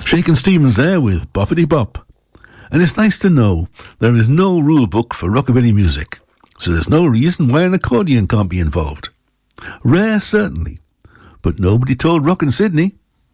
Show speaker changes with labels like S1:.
S1: Shakin' Stevens there with Boppity Bop. And it's nice to know there is no rule book for rockabilly music, so there's no reason why an accordion can't be involved. Rare, certainly, but nobody told Rockin' Sydney.